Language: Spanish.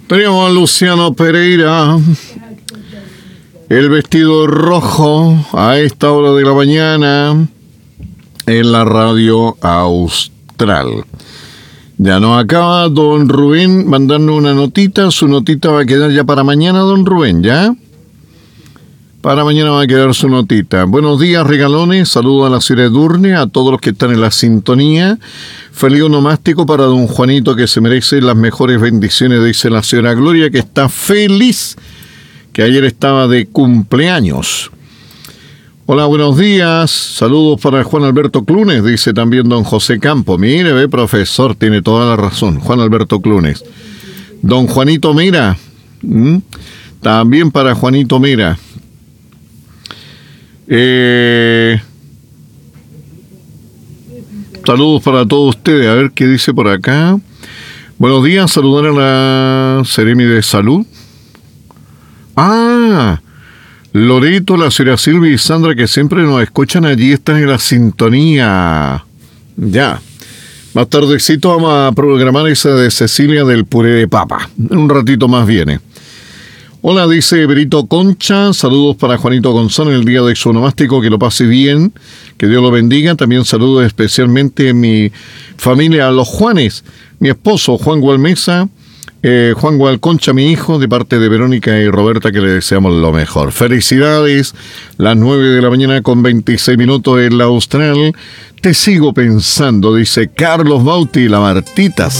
Teníamos a Luciano Pereira, el vestido rojo, a esta hora de la mañana, en la radio Austral. Ya nos acaba don Rubén mandarnos una notita. Su notita va a quedar ya para mañana, don Rubén, ¿ya? Para mañana va a quedar su notita. Buenos días, regalones. Saludos a la ciudad de Durne, a todos los que están en la sintonía. Feliz onomástico para don Juanito, que se merece las mejores bendiciones, dice la señora Gloria, que está feliz, que ayer estaba de cumpleaños. Hola, buenos días. Saludos para Juan Alberto Clunes, dice también don José Campo. Mire, ve, profesor, tiene toda la razón. Juan Alberto Clunes. Don Juanito Mira. También para Juanito Mira. Saludos para todos ustedes. A ver qué dice por acá. Buenos días. Saludar a la Seremi de Salud. Loreto, la señora Silvia y Sandra, que siempre nos escuchan allí, están en la sintonía. Ya. Más tardecito vamos a programar esa de Cecilia del puré de papa. En un ratito más viene. Hola, dice Berito Concha. Saludos para Juanito González en el día de su onomástico. Que lo pase bien. Que Dios lo bendiga. También saludos especialmente a mi familia, a los Juanes. Mi esposo, Juan Gualmesa. Juan Gualconcha, mi hijo, de parte de Verónica y Roberta, que le deseamos lo mejor. Felicidades, las 9 de la mañana con 26 minutos en la Austral. Te sigo pensando, dice Carlos Bauti, la Martita.